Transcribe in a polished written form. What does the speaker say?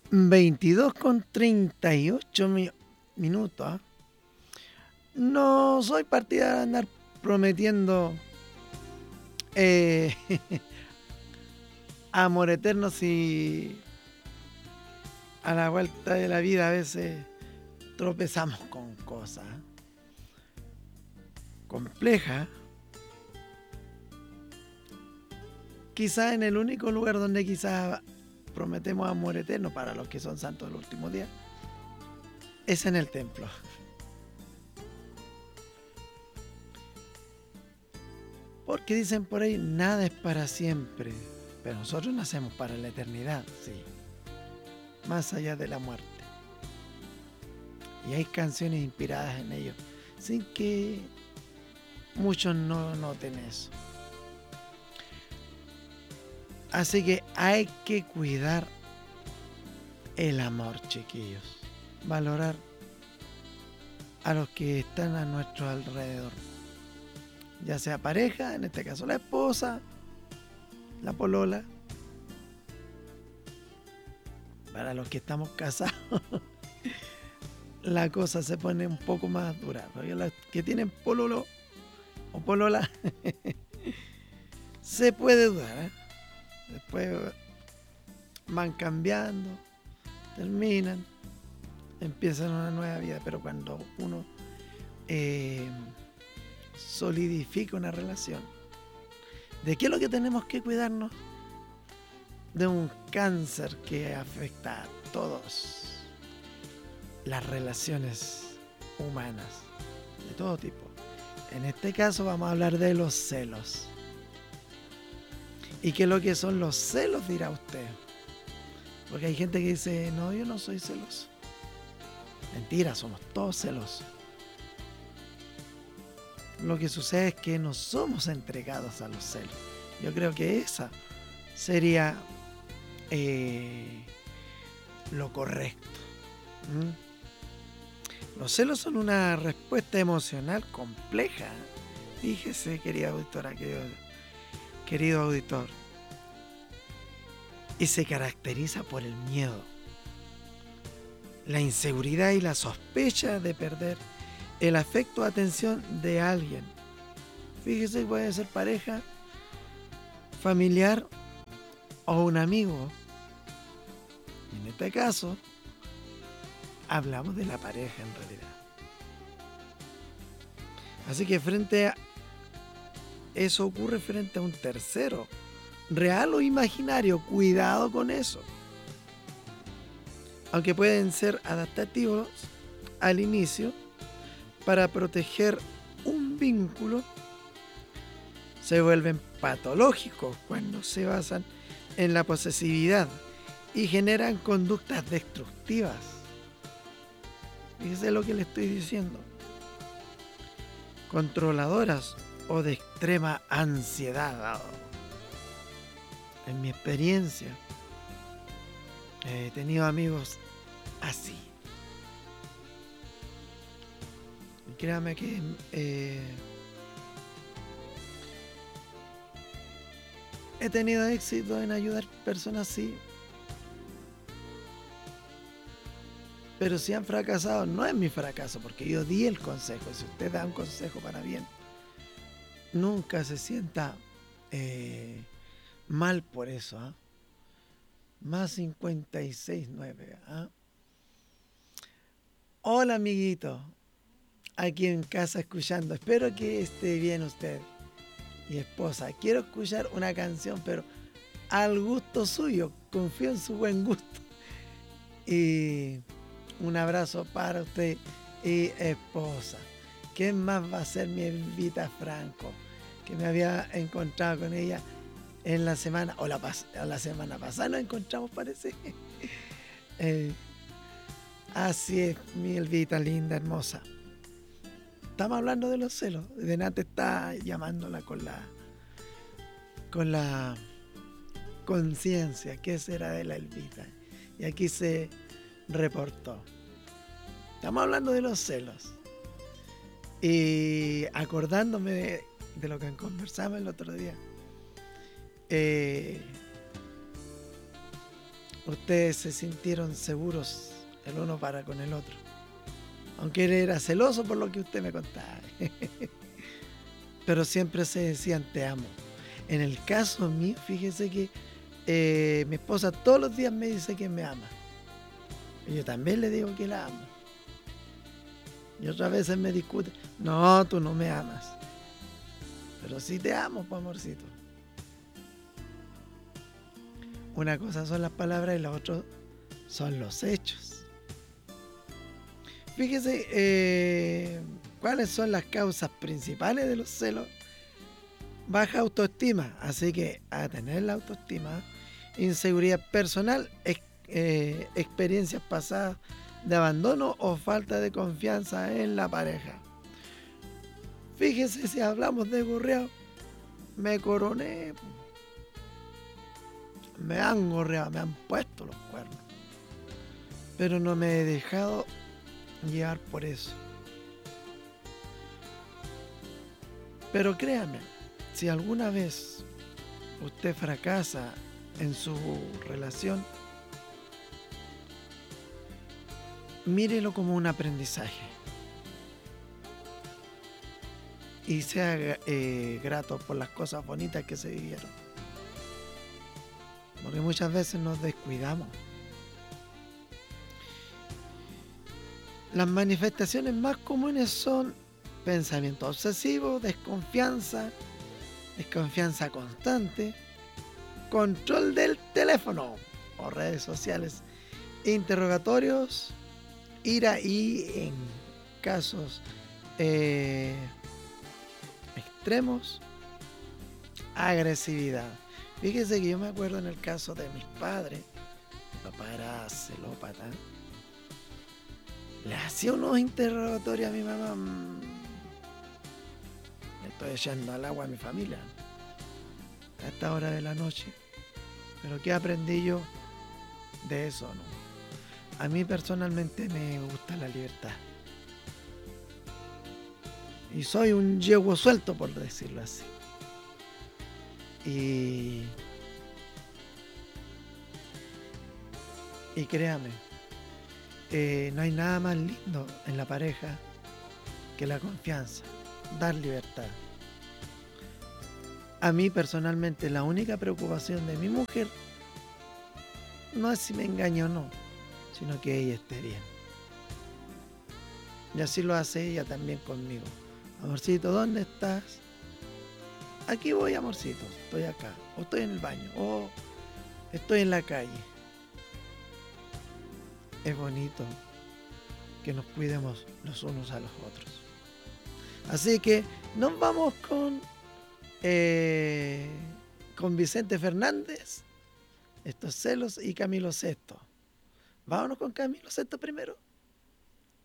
22:38 minutos. ¿Ah? No soy partidario de andar prometiendo eh, amor eterno si a la vuelta de la vida a veces tropezamos con cosas complejas. Quizás en el único lugar donde quizás prometemos amor eterno para los que son santos del último día es en el templo. Porque dicen por ahí, nada es para siempre, pero nosotros nacemos para la eternidad, sí, más allá de la muerte. Y hay canciones inspiradas en ello, sin que muchos no noten eso. Así que hay que cuidar el amor, chiquillos. Valorar a los que están a nuestro alrededor. Ya sea pareja, en este caso la esposa, la polola. Para los que estamos casados, la cosa se pone un poco más dura. Porque los que tienen pololo o polola, se puede dudar, ¿eh? Después van cambiando, terminan, empiezan una nueva vida. Pero cuando uno solidifica una relación, ¿de qué es lo que tenemos que cuidarnos? De un cáncer que afecta a todos las relaciones humanas de todo tipo. En este caso vamos a hablar de los celos. ¿Y qué es lo que son los celos, dirá usted? Porque hay gente que dice, no, yo no soy celoso. Mentira, somos todos celosos. Lo que sucede es que no somos entregados a los celos. Yo creo que esa sería lo correcto. Los celos son una respuesta emocional compleja. Fíjese, querida auditora, querido auditor. Y se caracteriza por el miedo, la inseguridad y la sospecha de perder el afecto o atención de alguien. Fíjese, puede ser pareja, familiar o un amigo. En este caso, hablamos de la pareja en realidad. Así que frente a eso ocurre frente a un tercero, real o imaginario, cuidado con eso. Aunque pueden ser adaptativos al inicio para proteger un vínculo, se vuelven patológicos cuando se basan en la posesividad y generan conductas destructivas. Fíjese lo que le estoy diciendo. Controladoras o de extrema ansiedad. En mi experiencia, he tenido amigos así. Y créame que he tenido éxito en ayudar personas así. Pero si han fracasado, no es mi fracaso, porque yo di el consejo. Si usted da un consejo para bien, nunca se sienta mal por eso. ¿Ah? Más 569. ¿Ah? Hola, amiguito. Aquí en casa escuchando. Espero que esté bien usted y esposa. Quiero escuchar una canción, pero al gusto suyo. Confío en su buen gusto. Y un abrazo para usted y esposa. ¿Quién más va a ser mi Elvita Franco? Que me había encontrado con ella en la semana, o la semana pasada nos encontramos, parece. Así es, mi Elvita linda, hermosa. Estamos hablando de los celos. Denate está llamándola con la conciencia. ¿Qué será de la Elvita? Y aquí se reportó. Estamos hablando de los celos. Y acordándome de lo que conversamos el otro día. ustedes se sintieron seguros el uno para con el otro. Aunque él era celoso por lo que usted me contaba. Pero siempre se decían te amo. En el caso mío, fíjese que mi esposa todos los días me dice que me ama. Y yo también le digo que la amo. Y otras veces me discute, no, tú no me amas. Pero sí te amo, pues, amorcito. Una cosa son las palabras y la otra son los hechos. Fíjese, ¿cuáles son las causas principales de los celos? Baja autoestima, así que a tener la autoestima, inseguridad personal, experiencias pasadas de abandono o falta de confianza en la pareja. Fíjese, si hablamos de gorreado, me coroné, me han gorreado, me han puesto los cuernos, pero no me he dejado llevar por eso. Pero créame, si alguna vez usted fracasa en su relación, mírelo como un aprendizaje y sea grato por las cosas bonitas que se vivieron, porque muchas veces nos descuidamos. Las manifestaciones más comunes son pensamiento obsesivo, desconfianza constante, control del teléfono o redes sociales, interrogatorios, ira y, en casos extremos, agresividad. Fíjese que yo me acuerdo en el caso de mis padres, mi papá era celópata, le hacía unos interrogatorios a mi mamá. Me estoy echando al agua a mi familia a esta hora de la noche. Pero ¿qué aprendí yo de eso? No. A mí personalmente me gusta la libertad. Y soy un yegüo suelto, por decirlo así. Y créame, no hay nada más lindo en la pareja que la confianza, dar libertad. A mí personalmente la única preocupación de mi mujer no es si me engaña o no, sino que ella esté bien. Y así lo hace ella también conmigo. Amorcito, ¿dónde estás? Aquí voy, amorcito, estoy acá, o estoy en el baño, o estoy en la calle. Es bonito que nos cuidemos los unos a los otros. Así que nos vamos con Vicente Fernández, estos celos, y Camilo Sesto. Vámonos con Camilo Sesto primero.